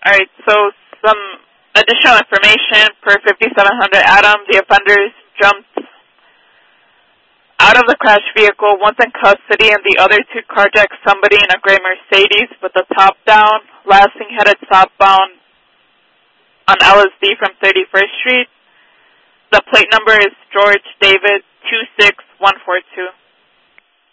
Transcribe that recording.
Alright, so some additional information. Per 5700 Adam, the offenders jumped out of the crash vehicle, one's in custody, and the other two carjacked somebody in a gray Mercedes with the top down. Last thing headed southbound on LSD from 31st Street. The plate number is George David 26142.